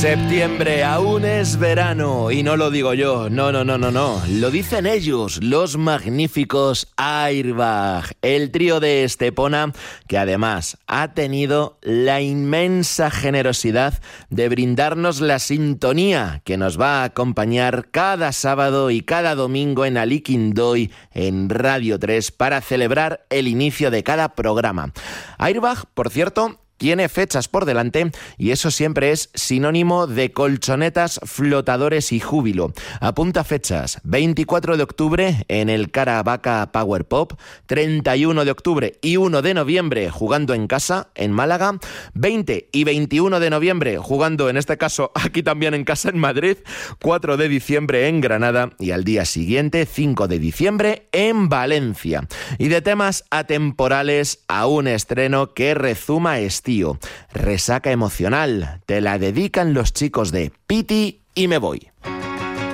Septiembre aún es verano y no lo digo yo, no, lo dicen ellos, los magníficos Airbag, el trío de Estepona que además ha tenido la inmensa generosidad de brindarnos la sintonía que nos va a acompañar cada sábado y cada domingo en Aliquindoy en Radio 3 para celebrar el inicio de cada programa. Airbag, por cierto, tiene fechas por delante y eso siempre es sinónimo de colchonetas, flotadores y júbilo. Apunta fechas: 24 de octubre en el Caravaca Power Pop, 31 de octubre y 1 de noviembre jugando en casa en Málaga, 20 y 21 de noviembre jugando en este caso aquí también en casa en Madrid, 4 de diciembre en Granada y al día siguiente, 5 de diciembre, en Valencia. Y de temas atemporales a un estreno que rezuma estío. Resaca emocional, te la dedican los chicos de Piti y Me Voy.